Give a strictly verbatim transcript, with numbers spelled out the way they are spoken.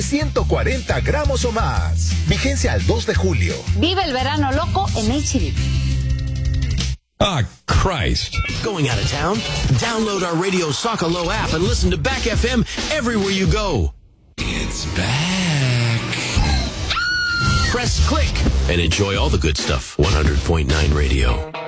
ciento cuarenta gramos o más. Vigencia al dos de julio. Vive el verano loco en H D. Ah, Christ. Going out of town? Download our Radio Socalo app and listen to Back F M everywhere you go. It's back. Press click and enjoy all the good stuff. one hundred point nine Radio.